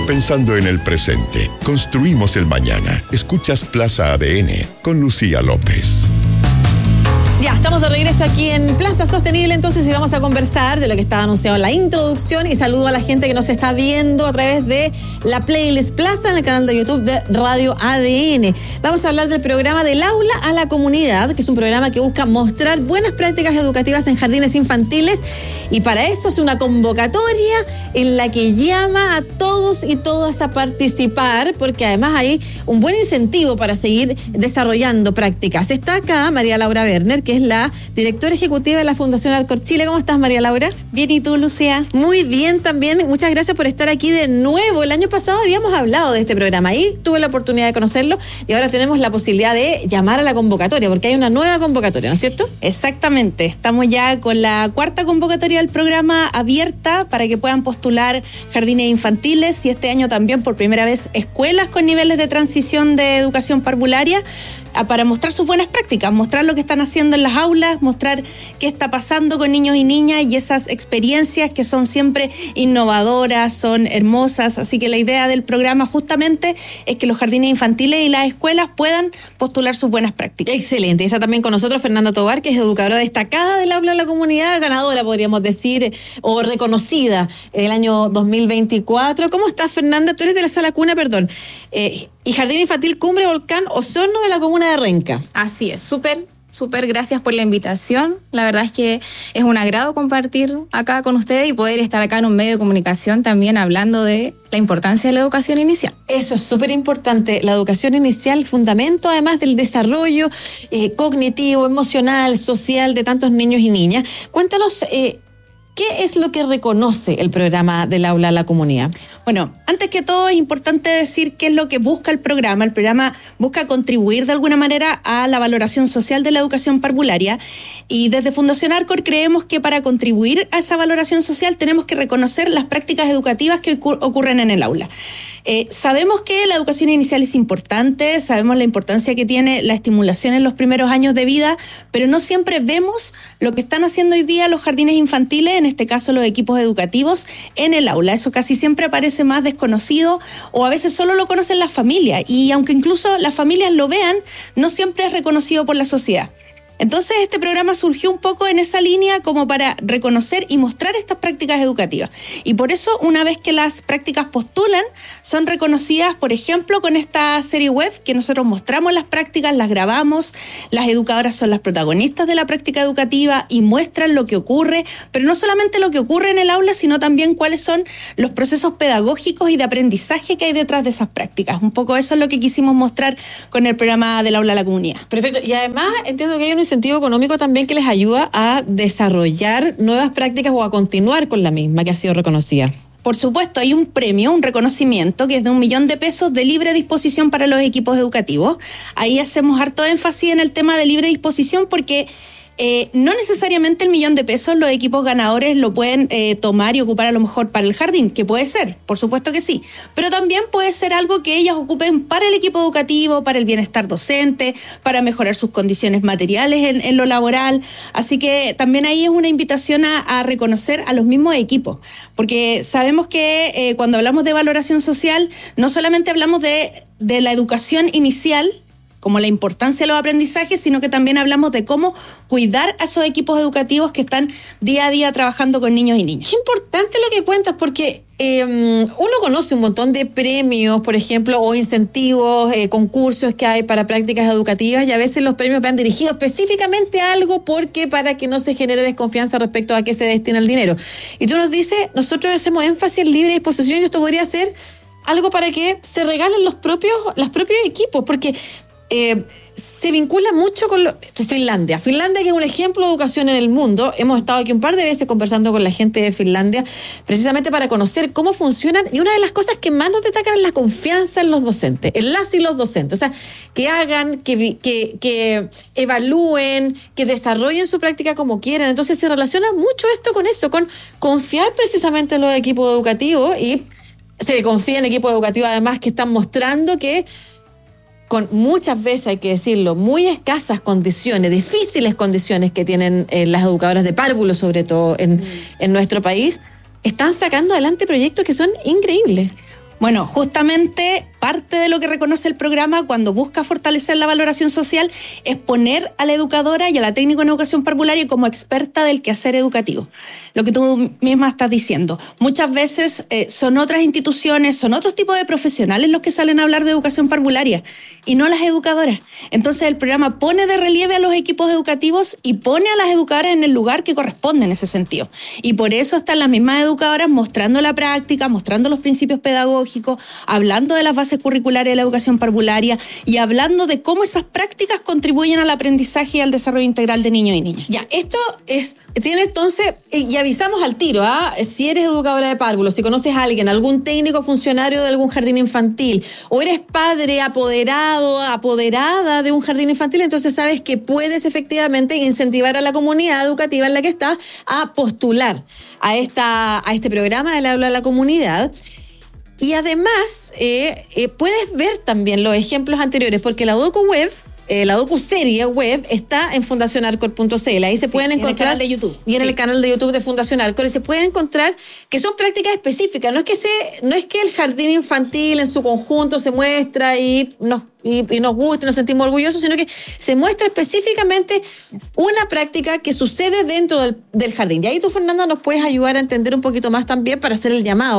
pensando en el presente. Construimos el mañana. Escuchas Plaza ADN con Lucía López. Ya, estamos de regreso aquí en Plaza Sostenible, entonces, y vamos a conversar de lo que estaba anunciado en la introducción, y saludo a la gente que nos está viendo a través de la playlist Plaza en el canal de YouTube de Radio ADN. Vamos a hablar del programa Del Aula a la Comunidad, que es un programa que busca mostrar buenas prácticas educativas en jardines infantiles, y para eso es una convocatoria en la que llama a todos y todas a participar, porque además hay un buen incentivo para seguir desarrollando prácticas. Está acá María Laura Werner, que es la directora ejecutiva de la Fundación Alcor Chile. ¿Cómo estás, María Laura? Bien, ¿y tú, Lucía? Muy bien también. Muchas gracias por estar aquí de nuevo. El año pasado habíamos hablado de este programa y tuve la oportunidad de conocerlo, y ahora tenemos la posibilidad de llamar a la convocatoria, porque hay una nueva convocatoria, ¿no es cierto? Exactamente. Estamos ya con la cuarta convocatoria del programa abierta para que puedan postular jardines infantiles, y este año también por primera vez escuelas con niveles de transición de educación parvularia, para mostrar sus buenas prácticas, mostrar lo que están haciendo en las aulas, mostrar qué está pasando con niños y niñas y esas experiencias que son siempre innovadoras, son hermosas. Así que la idea del programa justamente es que los jardines infantiles y las escuelas puedan postular sus buenas prácticas. Excelente. Está también con nosotros Fernanda Tovar, que es educadora destacada del Aula de la Comunidad, ganadora, podríamos decir, o reconocida el año 2024. ¿Cómo estás, Fernanda? Tú eres de la Sala Cuna, perdón. Y Jardín Infantil Cumbre Volcán Osorno de la comuna de Renca. Así es, súper gracias por la invitación. La verdad es que es un agrado compartir acá con ustedes y poder estar acá en un medio de comunicación también hablando de la importancia de la educación inicial. Eso es súper importante, la educación inicial, fundamento además del desarrollo cognitivo, emocional, social de tantos niños y niñas. Cuéntanos, ¿qué es lo que reconoce el programa Del Aula a la Comunidad? Bueno, antes que todo es importante decir qué es lo que busca el programa. El programa busca contribuir de alguna manera a la valoración social de la educación parvularia, y desde Fundación Alcor creemos que para contribuir a esa valoración social tenemos que reconocer las prácticas educativas que ocurren en el aula. Sabemos que la educación inicial es importante, sabemos la importancia que tiene la estimulación en los primeros años de vida, pero no siempre vemos lo que están haciendo hoy día los jardines infantiles, en este caso los equipos educativos, en el aula. Eso casi siempre aparece más desconocido, o a veces solo lo conocen las familias, y aunque incluso las familias lo vean, no siempre es reconocido por la sociedad. Entonces este programa surgió un poco en esa línea como para reconocer y mostrar estas prácticas educativas. Y por eso, una vez que las prácticas postulan, son reconocidas, por ejemplo, con esta serie web que nosotros mostramos las prácticas, las grabamos, las educadoras son las protagonistas de la práctica educativa y muestran lo que ocurre, pero no solamente lo que ocurre en el aula, sino también cuáles son los procesos pedagógicos y de aprendizaje que hay detrás de esas prácticas. Un poco eso es lo que quisimos mostrar con el programa Del Aula a la Comunidad. Perfecto. Y además entiendo que hay un incentivo económico también que les ayuda a desarrollar nuevas prácticas o a continuar con la misma que ha sido reconocida. Por supuesto, hay un premio, un reconocimiento que es de $1 millón de libre disposición para los equipos educativos. Ahí hacemos harto énfasis en el tema de libre disposición porque no necesariamente el $1 millón los equipos ganadores lo pueden tomar y ocupar a lo mejor para el jardín, que puede ser, por supuesto que sí, pero también puede ser algo que ellas ocupen para el equipo educativo, para el bienestar docente, para mejorar sus condiciones materiales en lo laboral. Así que también ahí es una invitación a reconocer a los mismos equipos, porque sabemos que cuando hablamos de valoración social, no solamente hablamos de la educación inicial, como la importancia de los aprendizajes, sino que también hablamos de cómo cuidar a esos equipos educativos que están día a día trabajando con niños y niñas. Qué importante lo que cuentas, porque uno conoce un montón de premios, por ejemplo, o incentivos, concursos que hay para prácticas educativas, y a veces los premios van dirigidos específicamente a algo para que no se genere desconfianza respecto a qué se destina el dinero. Y tú nos dices, nosotros hacemos énfasis en libre disposición, y esto podría ser algo para que se regalen los propios equipos, porque se vincula mucho con Finlandia, que es un ejemplo de educación en el mundo. Hemos estado aquí un par de veces conversando con la gente de Finlandia, precisamente para conocer cómo funcionan, y una de las cosas que más nos destacan es la confianza en los docentes, en las y los docentes, o sea, que hagan, que evalúen, que desarrollen su práctica como quieran. Entonces se relaciona mucho esto con eso, con confiar precisamente en los equipos educativos, y se confía en equipos educativos además que están mostrando que con muchas veces, hay que decirlo, muy escasas condiciones, difíciles condiciones que tienen las educadoras de párvulo, sobre todo en nuestro país, están sacando adelante proyectos que son increíbles. Bueno, justamente parte de lo que reconoce el programa cuando busca fortalecer la valoración social es poner a la educadora y a la técnico en educación parvularia como experta del quehacer educativo. Lo que tú misma estás diciendo. Muchas veces son otras instituciones, son otros tipos de profesionales los que salen a hablar de educación parvularia y no las educadoras. Entonces el programa pone de relieve a los equipos educativos y pone a las educadoras en el lugar que corresponde en ese sentido. Y por eso están las mismas educadoras mostrando la práctica, mostrando los principios pedagógicos, hablando de las bases curriculares de la educación parvularia y hablando de cómo esas prácticas contribuyen al aprendizaje y al desarrollo integral de niños y niñas. Ya, esto tiene entonces, y avisamos al tiro, si eres educadora de párvulos, si conoces a alguien, algún técnico funcionario de algún jardín infantil, o eres padre apoderada de un jardín infantil, entonces sabes que puedes efectivamente incentivar a la comunidad educativa en la que estás a postular a este programa del aula de la comunidad. Y además, puedes ver también los ejemplos anteriores, porque la docuserie web está en fundacionarcor.cl. Ahí se pueden encontrar. En el canal de YouTube. Y en el canal de YouTube de Fundación Arcor. Y se pueden encontrar que son prácticas específicas. No es que el jardín infantil en su conjunto se muestra y nos gusta y nos sentimos orgullosos, sino que se muestra específicamente una práctica que sucede dentro del jardín. Y ahí tú, Fernanda, nos puedes ayudar a entender un poquito más también para hacer el llamado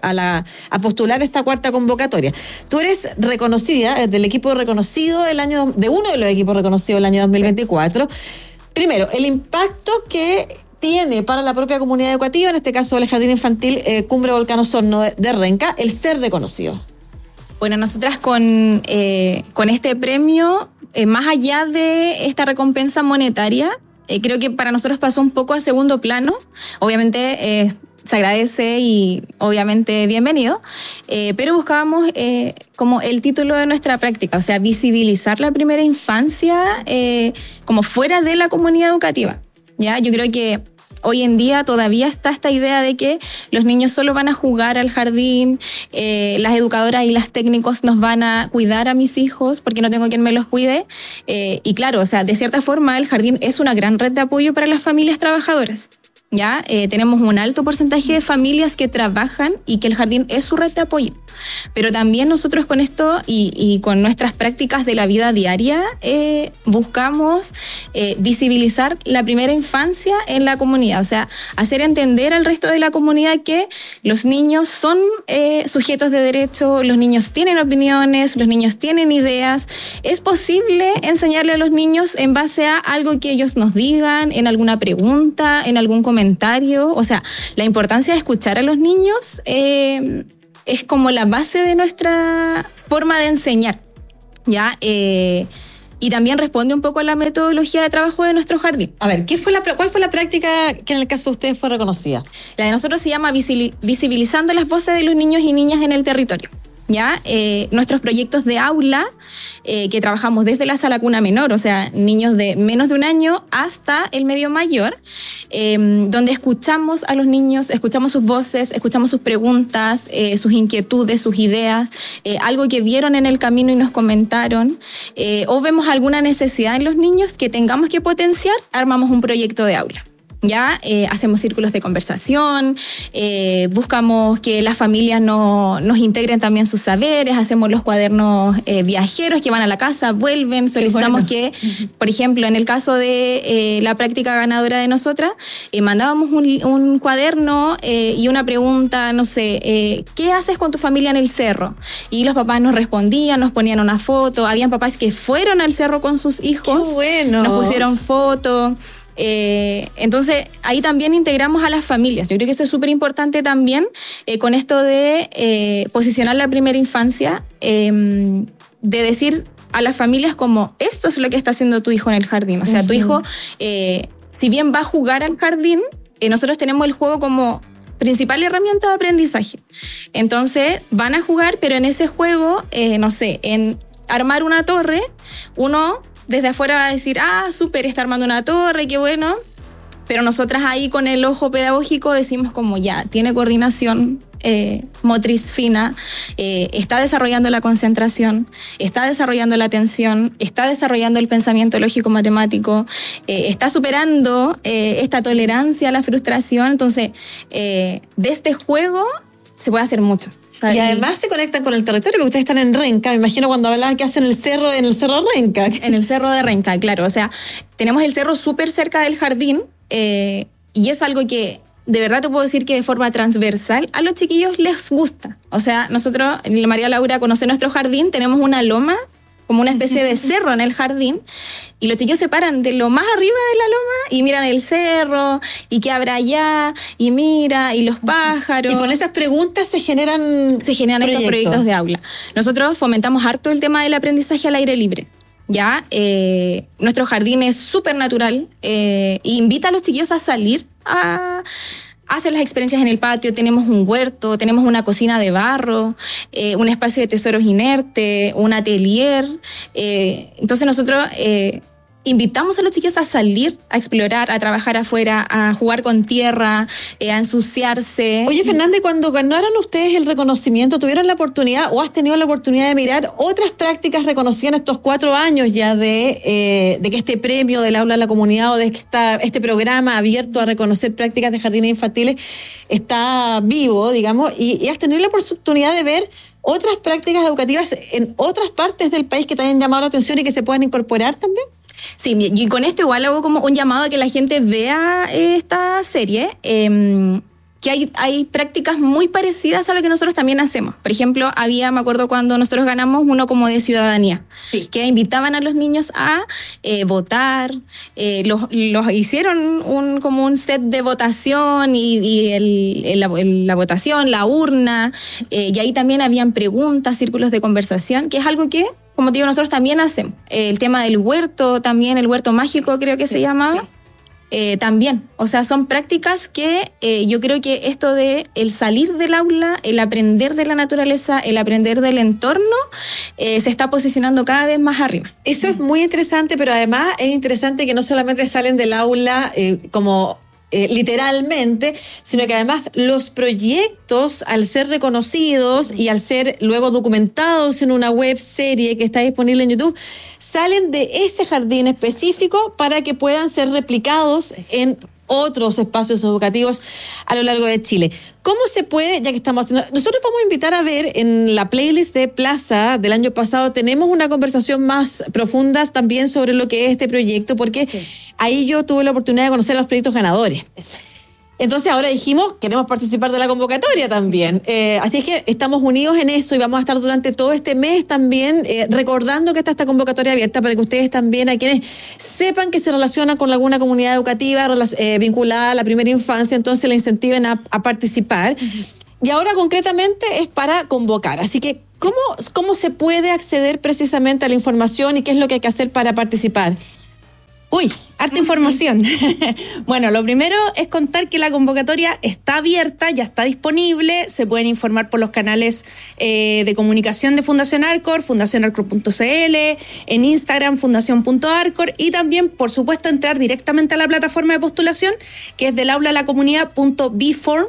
a postular esta cuarta convocatoria. Tú eres reconocida, del equipo reconocido de uno de los equipos reconocidos del año 2024. Primero, el impacto que tiene para la propia comunidad educativa, en este caso el Jardín Infantil Cumbre Volcán Osorno de Renca, el ser reconocido. Bueno, nosotras con este premio, más allá de esta recompensa monetaria, creo que para nosotros pasó un poco a segundo plano. Obviamente se agradece y obviamente bienvenido, pero buscábamos como el título de nuestra práctica, o sea, visibilizar la primera infancia como fuera de la comunidad educativa. ¿Ya? Yo creo que hoy en día todavía está esta idea de que los niños solo van a jugar al jardín, las educadoras y las técnicos nos van a cuidar a mis hijos porque no tengo quien me los cuide. Y claro, o sea, de cierta forma el jardín es una gran red de apoyo para las familias trabajadoras. ¿Ya? Tenemos un alto porcentaje de familias que trabajan y que el jardín es su red de apoyo. Pero también nosotros con esto y con nuestras prácticas de la vida diaria buscamos visibilizar la primera infancia en la comunidad, o sea, hacer entender al resto de la comunidad que los niños son sujetos de derecho, los niños tienen opiniones, los niños tienen ideas. Es posible enseñarle a los niños en base a algo que ellos nos digan, en alguna pregunta, en algún comentario. O sea, la importancia de escuchar a los niños es como la base de nuestra forma de enseñar, ¿ya? Y también responde un poco a la metodología de trabajo de nuestro jardín. A ver, ¿cuál fue la práctica que en el caso de ustedes fue reconocida? La de nosotros se llama Visibilizando las voces de los niños y niñas en el territorio. ¿Ya? Nuestros proyectos de aula que trabajamos desde la sala cuna menor, o sea, niños de menos de un año hasta el medio mayor, donde escuchamos a los niños, escuchamos sus voces, escuchamos sus preguntas, sus inquietudes, sus ideas, algo que vieron en el camino y nos comentaron, o vemos alguna necesidad en los niños que tengamos que potenciar, armamos un proyecto de aula. Ya hacemos círculos de conversación, buscamos que las familias nos integren también sus saberes, hacemos los cuadernos viajeros que van a la casa, vuelven, solicitamos que, por ejemplo, en el caso de la práctica ganadora de nosotras, mandábamos un cuaderno y una pregunta, no sé, ¿qué haces con tu familia en el cerro? Y los papás nos respondían, nos ponían una foto, habían papás que fueron al cerro con sus hijos, ¡qué bueno! Nos pusieron fotos. Entonces ahí también integramos a las familias. Yo creo que eso es súper importante también con esto de posicionar la primera infancia, de decir a las familias como esto es lo que está haciendo tu hijo en el jardín. O sea, tu hijo, si bien va a jugar al jardín, nosotros tenemos el juego como principal herramienta de aprendizaje. Entonces van a jugar, pero en ese juego, no sé, en armar una torre, uno desde afuera va a decir, súper, está armando una torre, qué bueno. Pero nosotras ahí con el ojo pedagógico decimos como ya, tiene coordinación motriz fina, está desarrollando la concentración, está desarrollando la atención, está desarrollando el pensamiento lógico-matemático, está superando esta tolerancia a la frustración. Entonces, de este juego se puede hacer mucho. Y además se conectan con el territorio, porque ustedes están en Renca. Me imagino cuando hablaban que hacen en el cerro de Renca. En el cerro de Renca, claro. O sea, tenemos el cerro súper cerca del jardín y es algo que de verdad te puedo decir que de forma transversal a los chiquillos les gusta. O sea, nosotros, María Laura conoce nuestro jardín, tenemos una loma, como una especie de cerro en el jardín, y los chiquillos se paran de lo más arriba de la loma y miran el cerro, y qué habrá allá, y mira, y los pájaros. Y con esas preguntas se generan estos proyectos de aula. Nosotros fomentamos harto el tema del aprendizaje al aire libre. Ya, nuestro jardín es súper natural, e invita a los chiquillos a salir a hacer las experiencias en el patio. Tenemos un huerto, tenemos una cocina de barro, un espacio de tesoros inerte, un atelier. Entonces nosotros invitamos a los chicos a salir, a explorar, a trabajar afuera, a jugar con tierra, a ensuciarse. Oye, Fernanda, cuando ganaron ustedes el reconocimiento, ¿tuvieron la oportunidad o has tenido la oportunidad de mirar otras prácticas reconocidas en estos 4 años ya de que este premio del Aula a la Comunidad o de que este programa abierto a reconocer prácticas de jardines infantiles está vivo, digamos, y has tenido la oportunidad de ver otras prácticas educativas en otras partes del país que te hayan llamado la atención y que se puedan incorporar también? Sí, y con esto igual hago como un llamado a que la gente vea esta serie, que hay prácticas muy parecidas a lo que nosotros también hacemos. Por ejemplo, me acuerdo cuando nosotros ganamos uno como de ciudadanía, sí, que invitaban a los niños a votar, los hicieron como un set de votación y la votación, la urna, y ahí también habían preguntas, círculos de conversación, que es algo que, como te digo, nosotros también hacemos. El tema del huerto, también el huerto mágico creo que se llamaba. Sí. También, o sea, son prácticas que yo creo que esto de el salir del aula, el aprender de la naturaleza, el aprender del entorno, se está posicionando cada vez más arriba. Eso es muy interesante, pero además es interesante que no solamente salen del aula como literalmente, sino que además los proyectos, al ser reconocidos y al ser luego documentados en una web serie que está disponible en YouTube, salen de ese jardín específico para que puedan ser replicados en otros espacios educativos a lo largo de Chile. ¿Cómo se puede, ya que estamos haciendo? Nosotros vamos a invitar a ver en la playlist de Plaza del año pasado, tenemos una conversación más profunda también sobre lo que es este proyecto, porque ahí yo tuve la oportunidad de conocer a los proyectos ganadores. Entonces ahora dijimos, queremos participar de la convocatoria también. Así es que estamos unidos en eso y vamos a estar durante todo este mes también recordando que está esta convocatoria abierta para que ustedes también, a quienes sepan que se relacionan con alguna comunidad educativa vinculada a la primera infancia, entonces la incentiven a participar. Y ahora concretamente es para convocar. Así que, ¿cómo se puede acceder precisamente a la información y qué es lo que hay que hacer para participar? Uy, harta información. Bueno, lo primero es contar que la convocatoria está abierta, ya está disponible, se pueden informar por los canales de comunicación de Fundación Arcor, fundacionarcor.cl, en Instagram, fundación.arcor, y también, por supuesto, entrar directamente a la plataforma de postulación, que es del aulalacomunidad.bform,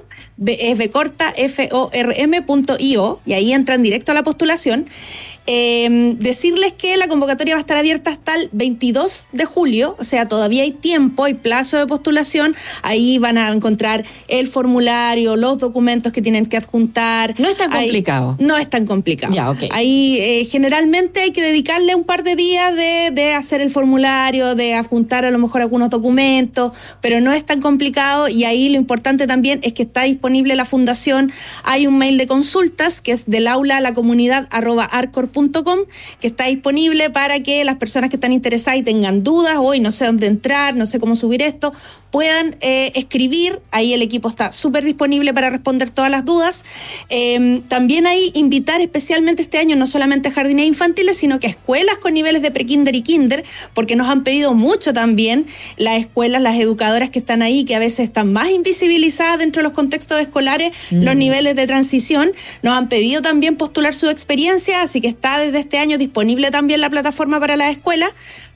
form.io, y ahí entran directo a la postulación. Decirles que la convocatoria va a estar abierta hasta el 22 de julio, o sea, todavía hay tiempo, hay plazo de postulación. Ahí van a encontrar el formulario, los documentos que tienen que adjuntar. No es tan complicado. No es tan complicado. Ya, okay. Ahí generalmente hay que dedicarle un par de días de hacer el formulario, de adjuntar a lo mejor algunos documentos, pero no es tan complicado. Y ahí lo importante también es que está disponible la fundación. Hay un mail de consultas que es del aulalacomunidad@arcor.com, que está disponible para que las personas que están interesadas y tengan dudas, hoy no sé dónde entrar, no sé cómo subir esto, puedan escribir. Ahí el equipo está súper disponible para responder todas las dudas. También ahí invitar especialmente este año no solamente a jardines infantiles, sino que a escuelas con niveles de prekinder y kinder, porque nos han pedido mucho también las escuelas, las educadoras que están ahí, que a veces están más invisibilizadas dentro de los contextos escolares, los niveles de transición. Nos han pedido también postular su experiencia, así que está desde este año disponible también la plataforma para las escuelas,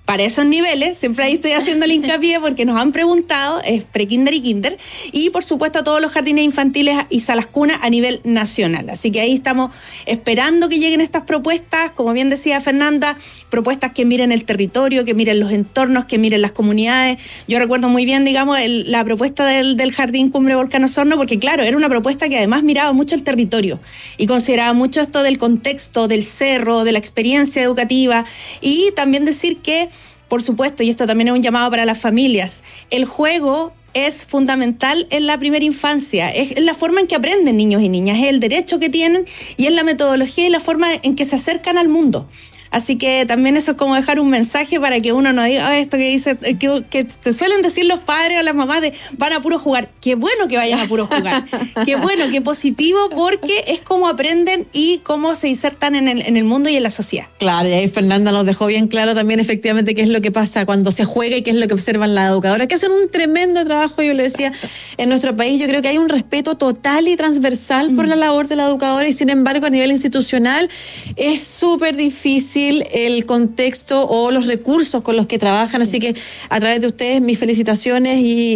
para esos niveles, siempre ahí estoy haciendo el hincapié porque nos han preguntado, es prekinder y kinder, y por supuesto a todos los jardines infantiles y salas cuna a nivel nacional. Así que ahí estamos esperando que lleguen estas propuestas, como bien decía Fernanda, propuestas que miren el territorio, que miren los entornos, que miren las comunidades. Yo recuerdo muy bien, digamos, la propuesta del Jardín Cumbre Volcán Osorno, porque claro, era una propuesta que además miraba mucho el territorio y consideraba mucho esto del contexto, del cerro, de la experiencia educativa, y también decir que, por supuesto, y esto también es un llamado para las familias, el juego es fundamental en la primera infancia, es la forma en que aprenden niños y niñas, es el derecho que tienen y es la metodología y la forma en que se acercan al mundo. Así que también eso es como dejar un mensaje para que uno no diga esto que dice, que te suelen decir los padres o las mamás de van a puro jugar. Qué bueno que vayan a puro jugar. Qué bueno, qué positivo, porque es como aprenden y cómo se insertan en el mundo y en la sociedad. Claro, y ahí Fernanda nos dejó bien claro también efectivamente qué es lo que pasa cuando se juega y qué es lo que observan las educadoras, que hacen un tremendo trabajo. Yo le decía, en nuestro país yo creo que hay un respeto total y transversal por la labor de la educadora, y sin embargo a nivel institucional es súper difícil el contexto o los recursos con los que trabajan, así que a través de ustedes mis felicitaciones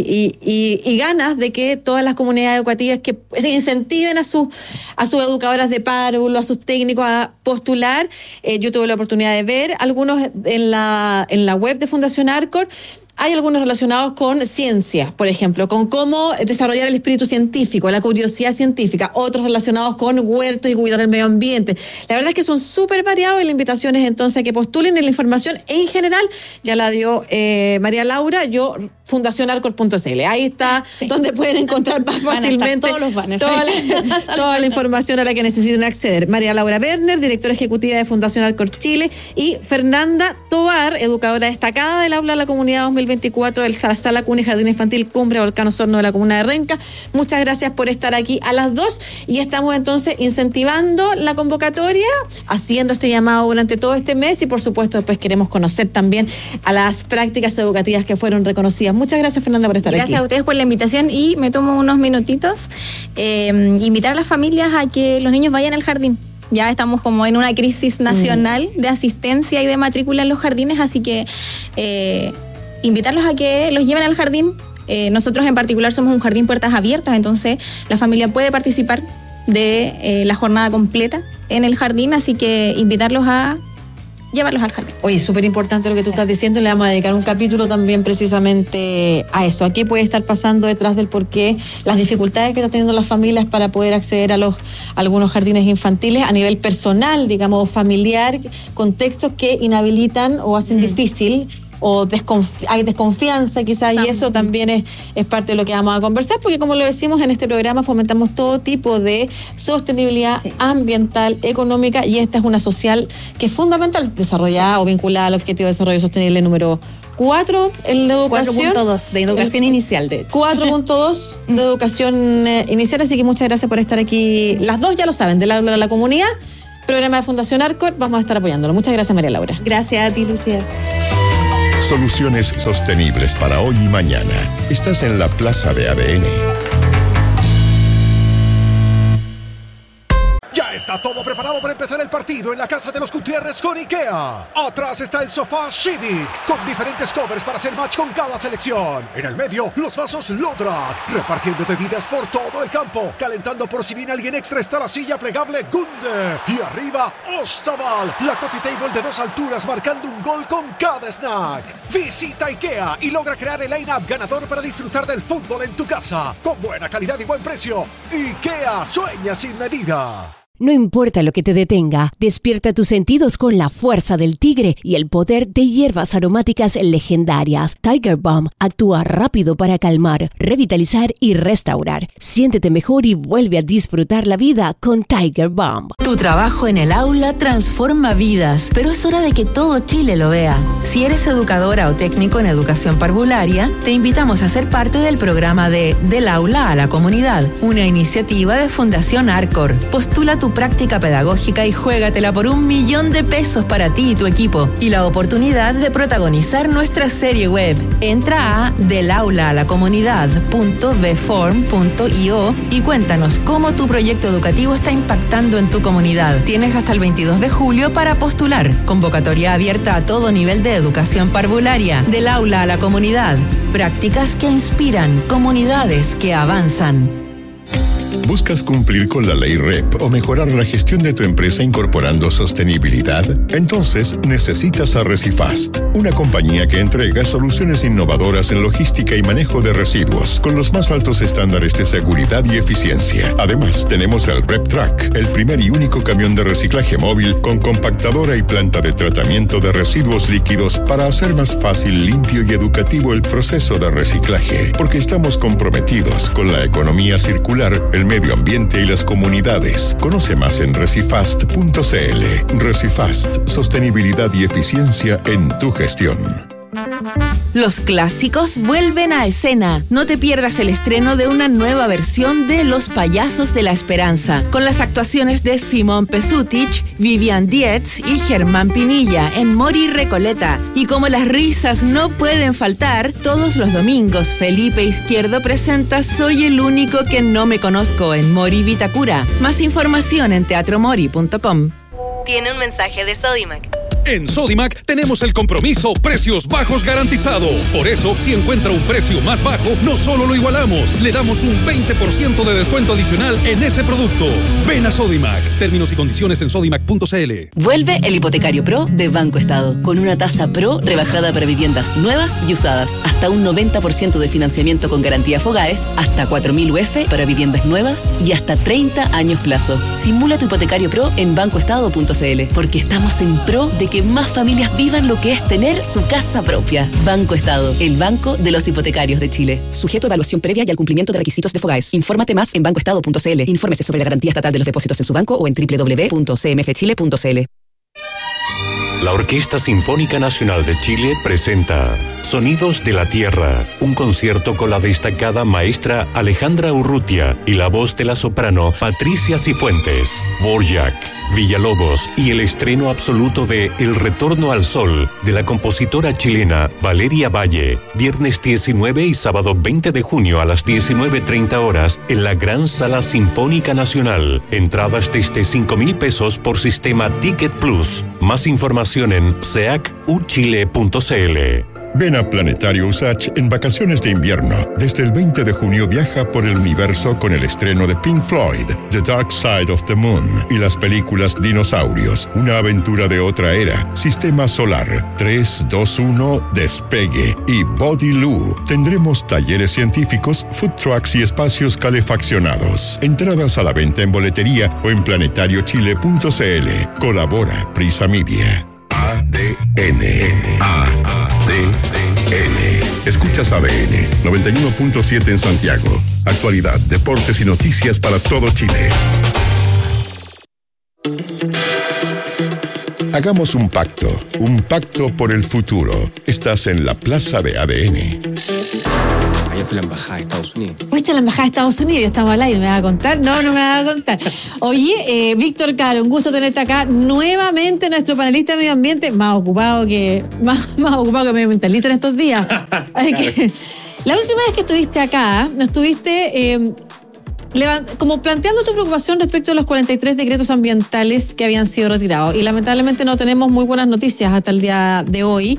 y ganas de que todas las comunidades educativas que se incentiven a sus educadoras de párvulo, a sus técnicos a postular. Yo tuve la oportunidad de ver algunos en la web de Fundación Arcor. Hay algunos relacionados con ciencia, por ejemplo, con cómo desarrollar el espíritu científico, la curiosidad científica, otros relacionados con huertos y cuidar el medio ambiente. La verdad es que son súper variados, y la invitación es entonces a que postulen. En la información en general ya la dio María Laura, fundacionarcor.cl. Ahí está, donde pueden encontrar más fácilmente toda la información a la que necesiten acceder. María Laura Werner, directora ejecutiva de Fundación Arcor Chile, y Fernanda Tovar, educadora destacada del Aula de la Comunidad 2024 del Sala Cuna y Jardín Infantil Cumbre Volcán Osorno de la comuna de Renca. Muchas gracias por estar aquí a las 2, y estamos entonces incentivando la convocatoria, haciendo este llamado durante todo este mes, y por supuesto después queremos conocer también a las prácticas educativas que fueron reconocidas. Muchas gracias, Fernanda, por estar aquí. Gracias a ustedes por la invitación, y me tomo unos minutitos invitar a las familias a que los niños vayan al jardín. Ya estamos como en una crisis nacional de asistencia y de matrícula en los jardines, así que invitarlos a que los lleven al jardín. Nosotros en particular somos un jardín puertas abiertas, entonces la familia puede participar de la jornada completa en el jardín, así que invitarlos a llevarlos al jardín. Oye, súper importante lo que tú estás diciendo, y le vamos a dedicar un capítulo también precisamente a eso, a qué puede estar pasando detrás del porqué, las dificultades que están teniendo las familias para poder acceder a algunos jardines infantiles a nivel personal, digamos, familiar, contextos que inhabilitan o hacen difícil, o hay desconfianza quizás, y eso también es parte de lo que vamos a conversar, porque como lo decimos en este programa, fomentamos todo tipo de sostenibilidad ambiental, económica, y esta es una social que es fundamental, desarrollada o vinculada al Objetivo de Desarrollo Sostenible número 4, el de educación. 4.2, de educación inicial, de hecho. 4.2 de educación inicial, así que muchas gracias por estar aquí. Las dos ya lo saben, del Aula de la Comunidad, programa de Fundación Arcor, vamos a estar apoyándolo. Muchas gracias, María Laura. Gracias a ti, Lucía. Soluciones sostenibles para hoy y mañana. Estás en la Plaza de ADN. Ya está todo preparado para empezar el partido en la casa de los Gutiérrez con IKEA. Atrás está el sofá Civic, con diferentes covers para hacer match con cada selección. En el medio, los vasos Lodrat, repartiendo bebidas por todo el campo, calentando por si viene alguien extra está la silla plegable Gunde. Y arriba, Ostaval, la coffee table de 2 alturas, marcando un gol con cada snack. Visita IKEA y logra crear el line-up ganador para disfrutar del fútbol en tu casa, con buena calidad y buen precio. IKEA, sueña sin medida. No importa lo que te detenga, despierta tus sentidos con la fuerza del tigre y el poder de hierbas aromáticas legendarias. Tiger Balm actúa rápido para calmar, revitalizar y restaurar. Siéntete mejor y vuelve a disfrutar la vida con Tiger Balm. Tu trabajo en el aula transforma vidas, pero es hora de que todo Chile lo vea. Si eres educadora o técnico en educación parvularia, te invitamos a ser parte del programa de Del Aula a la Comunidad, una iniciativa de Fundación Arcor. Postula tu tu práctica pedagógica y juégatela por $1.000.000 para ti y tu equipo y la oportunidad de protagonizar nuestra serie web. Entra a delaulaalacomunidad.vform.io y cuéntanos cómo tu proyecto educativo está impactando en tu comunidad. Tienes hasta el 22 de julio para postular. Convocatoria abierta a todo nivel de educación parvularia. Del aula a la comunidad. Prácticas que inspiran, comunidades que avanzan. ¿Buscas cumplir con la ley REP o mejorar la gestión de tu empresa incorporando sostenibilidad? Entonces necesitas a Recifast, una compañía que entrega soluciones innovadoras en logística y manejo de residuos con los más altos estándares de seguridad y eficiencia. Además, tenemos el REP Track, el primer y único camión de reciclaje móvil con compactadora y planta de tratamiento de residuos líquidos para hacer más fácil, limpio y educativo el proceso de reciclaje, porque estamos comprometidos con la economía circular, el medio ambiente y las comunidades. Conoce más en recifast.cl. Recifast, sostenibilidad y eficiencia en tu gestión. Los clásicos vuelven a escena. No te pierdas el estreno de una nueva versión de Los Payasos de la Esperanza, con las actuaciones de Simón Pesutich, Vivian Dietz y Germán Pinilla en Mori Recoleta. Y como las risas no pueden faltar, todos los domingos Felipe Izquierdo presenta Soy el único que no me conozco en Mori Vitacura. Más información en teatromori.com. Tiene un mensaje de Sodimac. En Sodimac tenemos el compromiso precios bajos garantizado. Por eso, si encuentra un precio más bajo, no solo lo igualamos, le damos un 20% de descuento adicional en ese producto. Ven a Sodimac. Términos y condiciones en sodimac.cl. Vuelve el Hipotecario Pro de Banco Estado, con una tasa Pro rebajada para viviendas nuevas y usadas. Hasta un 90% de financiamiento con garantía Fogaes, hasta 4.000 UF para viviendas nuevas y hasta 30 años plazo. Simula tu Hipotecario Pro en bancoestado.cl, porque estamos en pro de que más familias vivan lo que es tener su casa propia. Banco Estado, el banco de los hipotecarios de Chile. Sujeto a evaluación previa y al cumplimiento de requisitos de Fogaes. Infórmate más en bancoestado.cl. Infórmese sobre la garantía estatal de los depósitos en su banco o en www.cmfchile.cl. La Orquesta Sinfónica Nacional de Chile presenta Sonidos de la Tierra, un concierto con la destacada maestra Alejandra Urrutia y la voz de la soprano Patricia Cifuentes. Dvorak, Villalobos y el estreno absoluto de El Retorno al Sol de la compositora chilena Valeria Valle, viernes 19 y sábado 20 de junio a las 19:30 horas en la Gran Sala Sinfónica Nacional. Entradas desde $5,000 por sistema Ticket Plus. Más información en seacuchile.cl. Ven a Planetario USACH en vacaciones de invierno. Desde el 20 de junio viaja por el universo con el estreno de Pink Floyd, The Dark Side of the Moon y las películas Dinosaurios, una aventura de otra era, Sistema Solar, 3, 2, 1, Despegue y Body Loo. Tendremos talleres científicos, food trucks y espacios calefaccionados. Entradas a la venta en boletería o en planetariochile.cl. Colabora Prisa Media. ADN. Escuchas ADN 91.7 en Santiago. Actualidad, deportes y noticias para todo Chile. Hagamos un pacto por el futuro. Estás en la Plaza de ADN. Ayer fui a la Embajada de Estados Unidos. ¿Fuiste a la Embajada de Estados Unidos? Yo estaba al aire, ¿me vas a contar? No me vas a contar. Oye, Víctor Caro, un gusto tenerte acá. Nuevamente nuestro panelista de medio ambiente, más ocupado que medioambientalista en estos días. Así que, la última vez que estuviste acá, nos estuviste como planteando tu preocupación respecto a los 43 decretos ambientales que habían sido retirados. Y lamentablemente no tenemos muy buenas noticias hasta el día de hoy.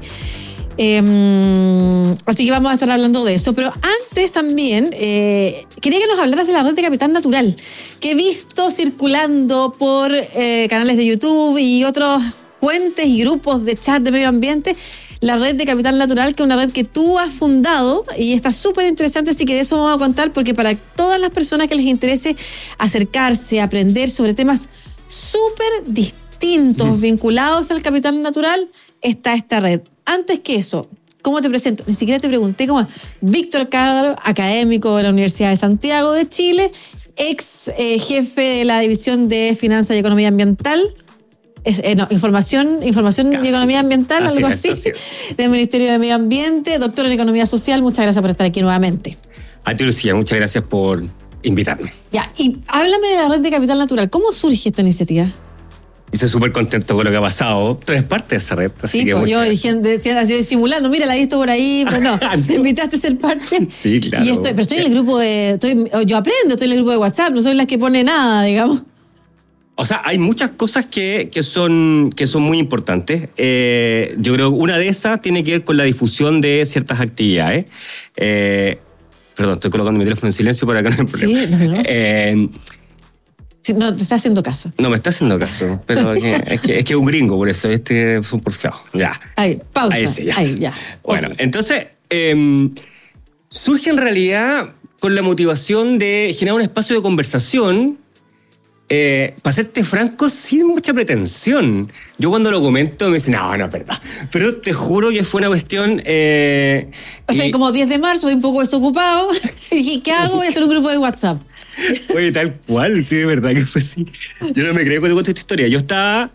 Así que vamos a estar hablando de eso. Pero antes también quería que nos hablaras de la red de Capital Natural, que he visto circulando por canales de YouTube y otros fuentes y grupos de chat de medio ambiente. La red de Capital Natural, que es una red que tú has fundado y está súper interesante, así que de eso vamos a contar, porque para todas las personas que les interese acercarse, aprender sobre temas súper distintos vinculados al Capital Natural, está esta red. Antes que eso, ¿cómo te presento? Ni siquiera te pregunté cómo. Víctor Caro, académico de la Universidad de Santiago de Chile, ex jefe de la División de Finanzas y Economía Ambiental. Información y Economía Ambiental, algo así, del Ministerio de Medio Ambiente, doctor en Economía Social. Muchas gracias por estar aquí nuevamente. A ti, Lucía, muchas gracias por invitarme. Ya, y háblame de la red de capital natural. ¿Cómo surge esta iniciativa? Estoy súper contento con lo que ha pasado. Tú eres parte de esa red. Así Sí, que pues yo decía así simulando, mira, la he visto por ahí, pero no, te invitaste a ser parte. Sí, claro. Pero estoy en el grupo yo aprendo, estoy en el grupo de WhatsApp, no soy la que pone nada, digamos. O sea, hay muchas cosas que son muy importantes. Yo creo que una de esas tiene que ver con la difusión de ciertas actividades. Perdón, estoy colocando mi teléfono en silencio para que no haya problema. Sí, no. Sí, no, te está haciendo caso. No me está haciendo caso, pero es que es un gringo, por eso es un porfiado. Ya. Ahí, pausa. Ahí, ya. Bueno, okay. Entonces, surge en realidad con la motivación de generar un espacio de conversación, para serte franco, sin mucha pretensión. Yo cuando lo comento me dicen, no es verdad. Pero te juro que fue una cuestión... o sea, como 10 de marzo, voy un poco desocupado, y dije, ¿qué hago? Voy a hacer un grupo de WhatsApp. Oye, tal cual, sí, de verdad que fue así. Yo no me creo cuando cuento esta historia. Yo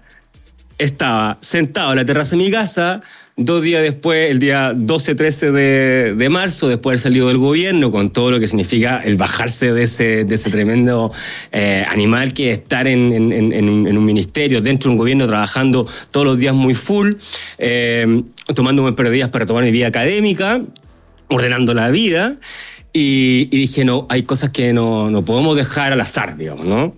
estaba sentado en la terraza de mi casa, 2 días después, el día 12-13 de marzo, después de haber salido del gobierno, con todo lo que significa el bajarse de ese tremendo animal que es estar en un ministerio, dentro de un gobierno, trabajando todos los días muy full, tomando un par de días para tomar mi vida académica, ordenando la vida. Y dije, no, hay cosas que no podemos dejar al azar, digamos, ¿no?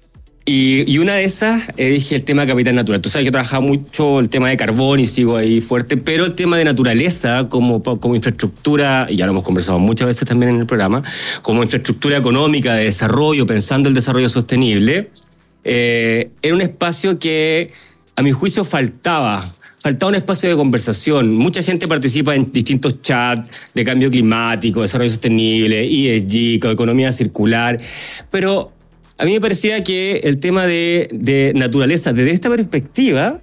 Y una de esas, dije el tema de capital natural. Tú sabes que yo trabajaba mucho el tema de carbón y sigo ahí fuerte, pero el tema de naturaleza como infraestructura, y ya lo hemos conversado muchas veces también en el programa, como infraestructura económica de desarrollo, pensando el desarrollo sostenible, era un espacio que a mi juicio faltaba un espacio de conversación. Mucha gente participa en distintos chats de cambio climático, desarrollo sostenible, ESG, economía circular, pero a mí me parecía que el tema de naturaleza, desde esta perspectiva,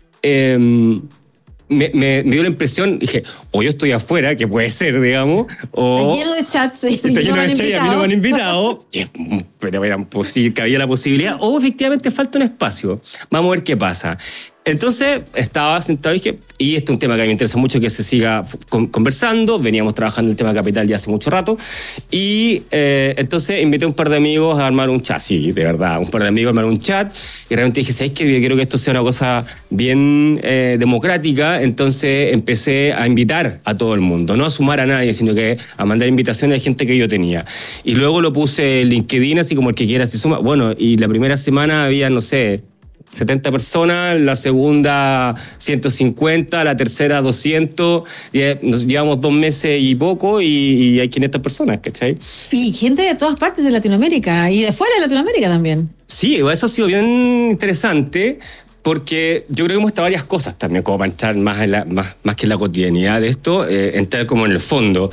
me dio la impresión, dije, o yo estoy afuera, que puede ser, digamos, o... Está lleno de chats, está lleno de chats y a mí no me han invitado, pero que había la posibilidad, o efectivamente falta un espacio. Vamos a ver qué pasa. Entonces estaba sentado y dije, y este es un tema que a mí me interesa mucho que se siga conversando, veníamos trabajando el tema capital ya hace mucho rato, y entonces invité a un par de amigos a armar un chat, sí, de verdad, un par de amigos a armar un chat, y realmente dije, ¿sabes qué? Yo quiero que esto sea una cosa bien democrática, entonces empecé a invitar a todo el mundo, no a sumar a nadie, sino que a mandar invitaciones a gente que yo tenía. Y luego lo puse en LinkedIn, así como el que quiera se suma. Bueno, y la primera semana había, no sé, 70 personas, la segunda 150, la tercera 200, nos llevamos 2 meses y poco y hay 500 personas, ¿cachai? Y gente de todas partes de Latinoamérica y de fuera de Latinoamérica también. Sí, eso ha sido bien interesante porque yo creo que hemos estado varias cosas también, como para entrar más que en la cotidianidad de esto, entrar como en el fondo.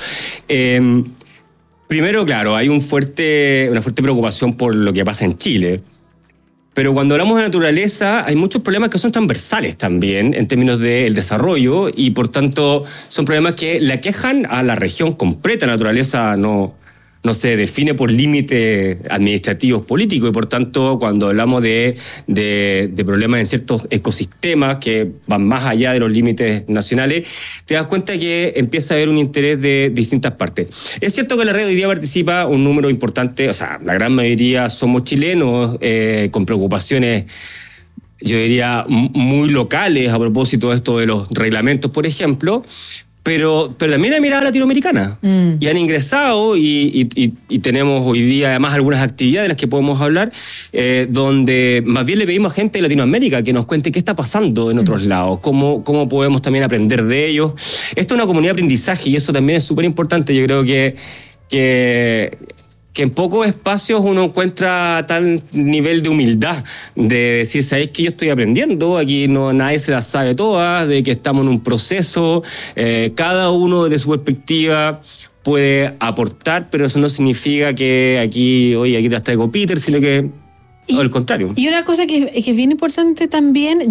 Primero, claro, hay una fuerte preocupación por lo que pasa en Chile. Pero cuando hablamos de naturaleza, hay muchos problemas que son transversales también en términos del desarrollo y, por tanto, son problemas que le aquejan a la región completa. La naturaleza no se define por límites administrativos políticos y, por tanto, cuando hablamos de problemas en ciertos ecosistemas que van más allá de los límites nacionales, te das cuenta que empieza a haber un interés de distintas partes. Es cierto que en la red hoy día participa un número importante, o sea, la gran mayoría somos chilenos con preocupaciones, yo diría, muy locales a propósito de esto de los reglamentos, por ejemplo, pero también hay mirada latinoamericana. Y han ingresado y tenemos hoy día además algunas actividades de las que podemos hablar, donde más bien le pedimos a gente de Latinoamérica que nos cuente qué está pasando en otros lados, cómo podemos también aprender de ellos. Esto es una comunidad de aprendizaje y eso también es súper importante. Yo creo que en pocos espacios uno encuentra tal nivel de humildad, de decir, ¿sabéis que yo estoy aprendiendo? Aquí nadie se las sabe todas, de que estamos en un proceso, cada uno desde su perspectiva puede aportar, pero eso no significa que aquí te traigo Peter, sino que al contrario. Y una cosa que es bien importante también,